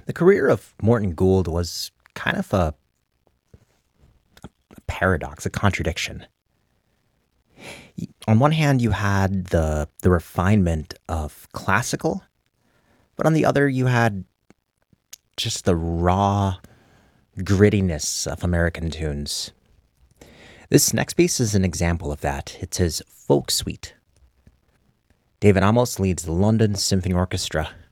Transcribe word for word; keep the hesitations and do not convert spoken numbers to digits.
The career of Morton Gould was kind of a, a paradox, a contradiction. On one hand, you had the the refinement of classical, but on the other, you had just the raw grittiness of American tunes. This next piece is an example of that. It's his Folk Suite. David Amos leads the London Symphony Orchestra